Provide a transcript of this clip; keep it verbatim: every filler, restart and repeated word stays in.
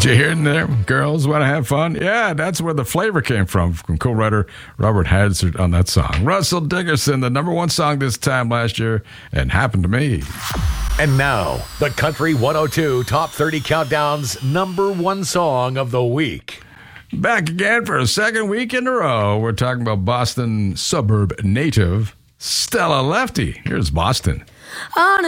you hear it in there? Girls want to have fun? Yeah, that's where the flavor came from, from co-writer Robert Hazard on that song. Russell Dickerson, the number one song this time last year, and Happened to Me. And now, the Country one oh two Top thirty Countdown's number one song of the week. Back again for a second week in a row. We're talking about Boston suburb native Stella Lefty. Here's Boston. On a